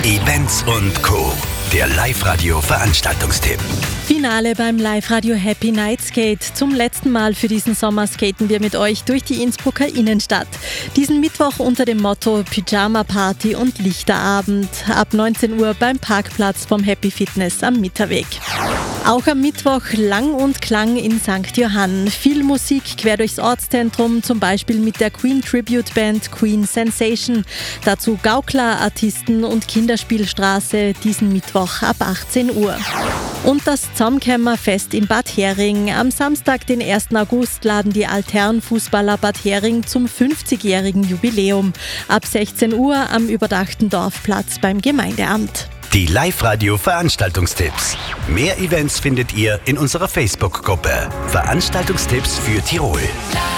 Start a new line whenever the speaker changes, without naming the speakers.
Events und Co. Der Live-Radio-Veranstaltungstipp.
Finale beim Live-Radio Happy Night Skate. Zum letzten Mal für diesen Sommer skaten wir mit euch durch die Innsbrucker Innenstadt. Diesen Mittwoch unter dem Motto Pyjama-Party und Lichterabend. Ab 19 Uhr beim Parkplatz vom Happy Fitness am Mitterweg. Auch am Mittwoch Lang und Klang in St. Johann. Viel Musik quer durchs Ortszentrum, zum Beispiel mit der Queen Tribute Band Queen Sensation. Dazu Gaukler, Artisten und Kinderspielstraße diesen Mittwoch ab 18 Uhr. Und das Zamkämmerfest in Bad Hering. Am Samstag, den 1. August, laden die Altherrenfußballer Bad Hering zum 50-jährigen Jubiläum. Ab 16 Uhr am überdachten Dorfplatz beim Gemeindeamt.
Die Live-Radio-Veranstaltungstipps. Mehr Events findet ihr in unserer Facebook-Gruppe. Veranstaltungstipps für Tirol.